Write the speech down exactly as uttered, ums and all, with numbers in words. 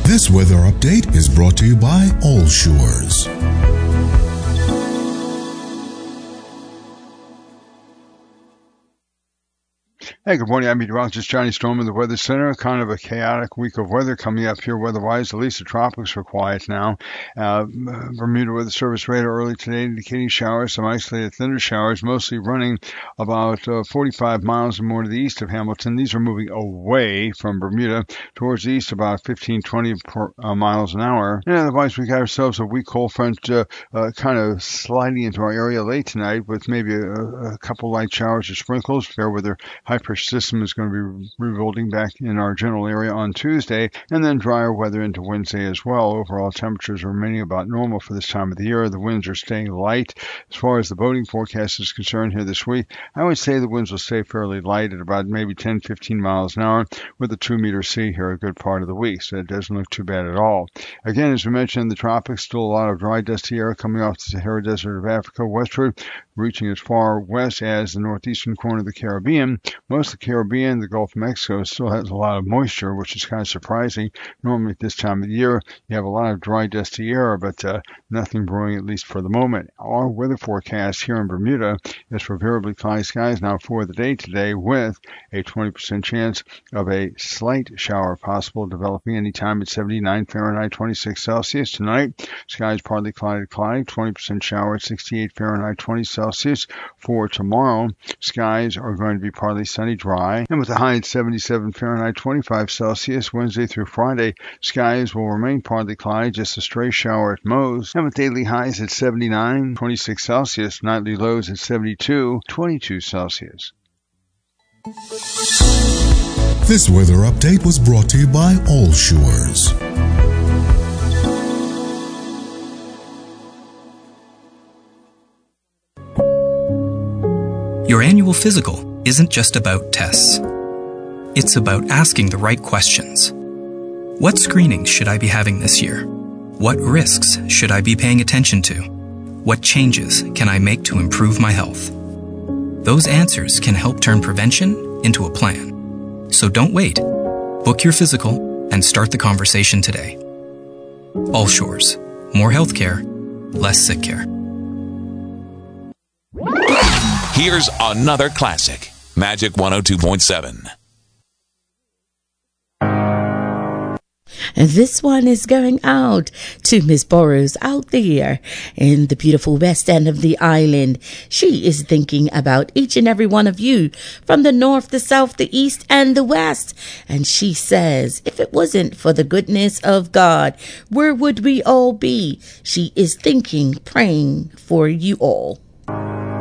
This weather update is brought to you by All Shores. Hey, good morning. I'm meteorologist Johnny Storm in the Weather Center. Kind of a chaotic week of weather coming up here weather-wise. At least the tropics are quiet now. Uh, Bermuda Weather Service radar early today indicating showers, some isolated thunder showers, mostly running about uh, forty-five miles or more to the east of Hamilton. These are moving away from Bermuda towards the east about fifteen, twenty per, uh, miles an hour. And otherwise, we got ourselves a weak cold front uh, uh, kind of sliding into our area late tonight with maybe a, a couple light showers or sprinkles. Fair weather high pressure system is going to be rebuilding back in our general area on Tuesday, and then drier weather into Wednesday as well. Overall temperatures are remaining about normal for this time of the year. The winds are staying light. As far as the boating forecast is concerned here this week, I would say the winds will stay fairly light at about maybe ten, fifteen miles an hour with a two meter sea here a good part of the week, so it doesn't look too bad at all. Again, as we mentioned, in the tropics, still a lot of dry, dusty air coming off the Sahara Desert of Africa westward, reaching as far west as the northeastern corner of the Caribbean. Most of the Caribbean, the Gulf of Mexico, still has a lot of moisture, which is kind of surprising. Normally at this time of the year, you have a lot of dry, dusty air, but uh, nothing brewing, at least for the moment. Our weather forecast here in Bermuda is for variably cloudy skies now for the day today, with a twenty percent chance of a slight shower possible developing anytime at seventy-nine Fahrenheit, twenty-six Celsius. Tonight, skies partly cloudy to cloudy, twenty percent shower at sixty-eight Fahrenheit, twenty Celsius. For tomorrow, skies are going to be partly sunny, dry, and with a high at seventy-seven Fahrenheit, twenty-five Celsius. Wednesday through Friday, skies will remain partly cloudy, just a stray shower at most, and with daily highs at seventy-nine, twenty-six Celsius, nightly lows at seventy-two, twenty-two Celsius. This weather update was brought to you by All Shores. Your annual physical isn't just about tests. It's about asking the right questions. What screenings should I be having this year? What risks should I be paying attention to? What changes can I make to improve my health? Those answers can help turn prevention into a plan. So don't wait. Book your physical and start the conversation today. All Shores. More healthcare, less sick care. Here's another classic. Magic one oh two point seven. And this one is going out to Miss Burrows out there in the beautiful west end of the island. She is thinking about each and every one of you from the north, the south, the east, and the west. And she says, if it wasn't for the goodness of God, where would we all be? She is thinking, praying for you all.